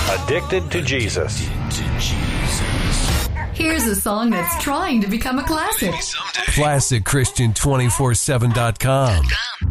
Addicted to Jesus. Here's a song that's trying to become a classic. ClassicChristian247.com.